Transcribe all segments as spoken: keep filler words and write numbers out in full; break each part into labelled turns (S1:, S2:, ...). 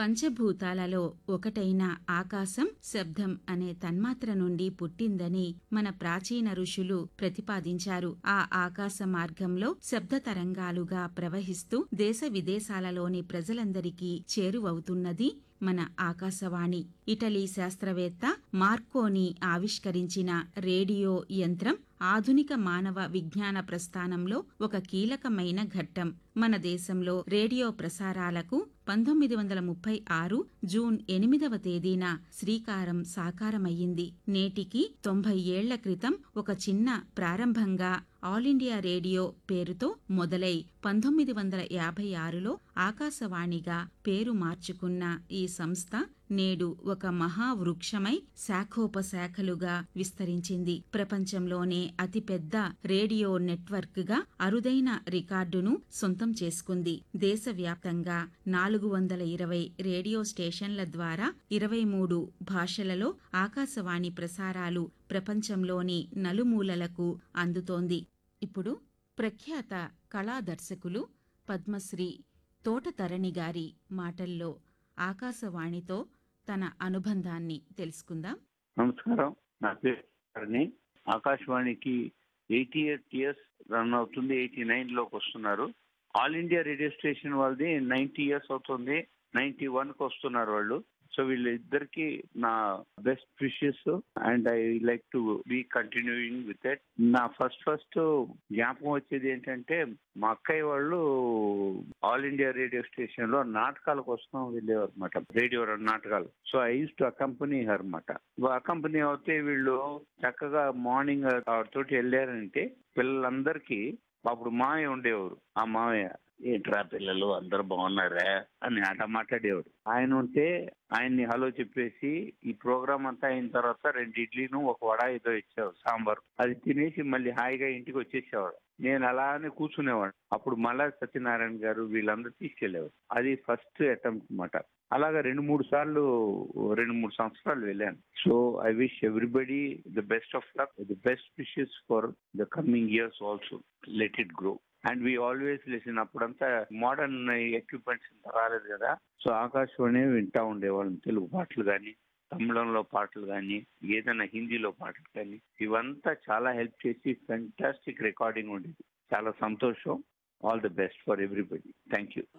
S1: పంచభూతాలలో ఒకటైన ఆకాశం శబ్దం అనే తన్మాత్ర నుండి పుట్టిందని మన ప్రాచీన ఋషులు ప్రతిపాదించారు. ఆ ఆకాశ మార్గంలో శబ్ద తరంగాలుగా ప్రవహిస్తూ దేశ విదేశాలలోని ప్రజలందరికీ చేరువవుతున్నది మన ఆకాశవాణి. ఇటలీ శాస్త్రవేత్త మార్కోని ఆవిష్కరించిన రేడియో యంత్రం ఆధునిక మానవ విజ్ఞాన ప్రస్థానంలో ఒక కీలకమైన ఘట్టం. మన దేశంలో రేడియో ప్రసారాలకు పంతొమ్మిది వందల ముప్పై ఆరు జూన్ ఎనిమిదవ తేదీన శ్రీకారం సాకారమయ్యింది. నేటికి తొంభై ఏళ్ల క్రితం ఒక చిన్న ప్రారంభంగా ఆల్ ఇండియా రేడియో పేరుతో మొదలై పంతొమ్మిది వందల యాభై ఆరులో ఆకాశవాణిగా పేరు మార్చుకున్న ఈ సంస్థ నేడు ఒక మహావృక్షమై శాఖోపశాఖలుగా విస్తరించింది. ప్రపంచంలోనే అతిపెద్ద రేడియో నెట్వర్క్ గా అరుదైన రికార్డును సొంతం చేసుకుంది. దేశవ్యాప్తంగా నాలుగు వందల ఇరవై రేడియో స్టేషన్ల ద్వారా ఇరవై మూడు భాషలలో ఆకాశవాణి ప్రసారాలు ప్రపంచంలోని నలుమూలలకు అందుతోంది. ఇప్పుడు ప్రఖ్యాత కళా దర్శకులు పద్మశ్రీ తోటతరణి గారి మాటల్లో ఆకాశవాణితో తన అనుబంధాన్ని తెలుసుకుందాం.
S2: నమస్కారం, నా పేరు తరణి. ఆకాశవాణికి ఎయిటీ ఎయిట్ ఇయర్స్ రన్ అవుతుంది. ఎయిటీ నైన్ లోకి వస్తున్నారు. ఆల్ ఇండియా రేడియో స్టేషన్ వాళ్ళది నైన్టీ ఇయర్స్ అవుతుంది. నైన్టీ వన్ కి వస్తున్నారు వాళ్ళు. సో వీళ్ళిద్దరికి నా best wishes and I like to be continuing with it. నా ఫస్ట్ ఫస్ట్ జ్ఞాపకం వచ్చేది ఏంటంటే, మా అక్కయ్య వాళ్ళు ఆల్ ఇండియా రేడియో స్టేషన్ లో నాటకాల కోసం వెళ్ళేవారు అనమాట, రేడియో నాటకాలు. So I use to accompany her అనమాట. అకంపెనీ అవుతే వీళ్ళు చక్కగా మార్నింగ్ తోటి వెళ్ళారంటే పిల్లలందరికీ అప్పుడు మామయ్య ఉండేవారు. ఆ మామయ్య, ఏంట్రా పిల్లలు అందరు బాగున్నారా అని ఆట మాట్లాడేవాడు. ఆయన ఉంటే ఆయన్ని హలో చెప్పేసి ఈ ప్రోగ్రామ్ అంతా అయిన తర్వాత రెండు ఇడ్లీను ఒక వడ ఏదో ఇచ్చేవాడు, సాంబార్. అది తినేసి మళ్ళీ హాయిగా ఇంటికి వచ్చేసేవాడు. నేను అలానే కూర్చునేవాడు. అప్పుడు మళ్ళా సత్యనారాయణ గారు వీళ్ళందరూ తీసుకెళ్లేవారు. అది ఫస్ట్ అటెంప్ట్ అనమాట. అలాగా రెండు మూడు సార్లు రెండు మూడు సంవత్సరాలు వెళ్ళాను. So I wish everybody the best of luck, the best wishes for the coming years also. Let it grow. And we always listen. అప్పుడంతా మోడర్న్ ఎక్విప్మెంట్స్ ఇంత రాలేదు కదా. సో ఆకాశవాణి వింటా ఉండేవాళ్ళం. తెలుగు పాటలు కానీ, తమిళంలో పాటలు కానీ, ఏదైనా హిందీలో పాటలు కానీ, ఇవంతా చాలా హెల్ప్ చేసి ఫెంటాస్టిక్ రికార్డింగ్ ఉండేది. చాలా సంతోషం. All the best for everybody. Thank you.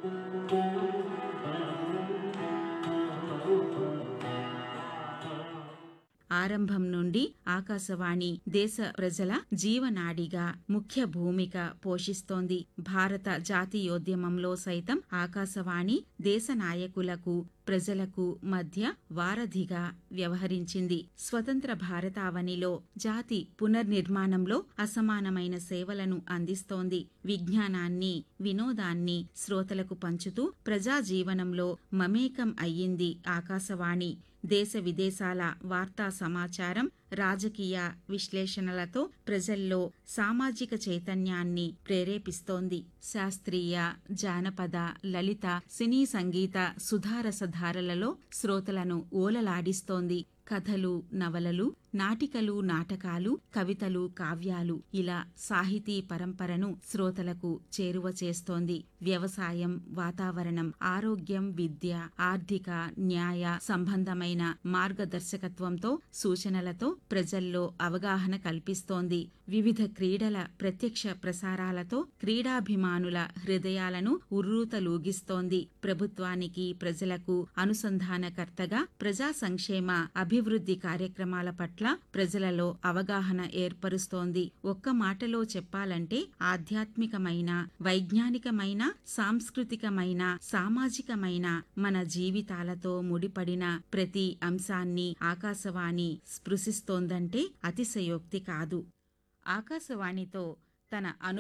S1: ఆరంభం నుండి ఆకాశవాణి దేశ ప్రజల జీవనాడిగా ముఖ్య భూమిక పోషిస్తోంది. భారత జాతీయోద్యమంలో సైతం ఆకాశవాణి దేశ నాయకులకు, ప్రజలకు మధ్య వారధిగా వ్యవహరించింది. స్వతంత్ర భారతావనిలో జాతి పునర్నిర్మాణంలో అసమానమైన సేవలను అందిస్తోంది. విజ్ఞానాన్ని, వినోదాన్ని శ్రోతలకు పంచుతూ ప్రజా జీవనంలో మమేకం అయ్యింది ఆకాశవాణి. దేశ విదేశాల వార్తా సమాచారం, రాజకీయ విశ్లేషణలతో ప్రజల్లో సామాజిక చైతన్యాన్ని ప్రేరేపిస్తోంది. శాస్త్రీయ, జానపద, లలిత, సినీ సంగీత సుధారసధారలలో శ్రోతలను ఓలలాడిస్తోంది. కథలు, నవలలు, నాటికలు, నాటకాలు, కవితలు, కావ్యాలు ఇలా సాహితీ పరంపరను శ్రోతలకు చేరువ చేస్తోంది. వ్యవసాయం, వాతావరణం, ఆరోగ్యం, విద్య, ఆర్థిక, న్యాయ సంబంధమైన మార్గదర్శకత్వంతో, సూచనలతో ప్రజల్లో అవగాహన కల్పిస్తోంది. వివిధ క్రీడల ప్రత్యక్ష ప్రసారాలతో క్రీడాభిమానుల హృదయాలను ఉర్రూతలూగిస్తోంది. ప్రభుత్వానికి, ప్రజలకు అనుసంధానకర్తగా ప్రజా సంక్షేమ, అభివృద్ధి కార్యక్రమాల పట్ల ప్రజలలో అవగాహన ఏర్పరుస్తోంది. ఒక్క మాటలో చెప్పాలంటే ఆధ్యాత్మికమైన, వైజ్ఞానికమైన, సాంస్కృతికమైన, సామాజికమైన మన జీవితాలతో ముడిపడిన ప్రతి అంశాన్ని ఆకాశవాణి స్పృశిస్తోందంటే అతిశయోక్తి కాదు. ఆకాశవాణితో తన అను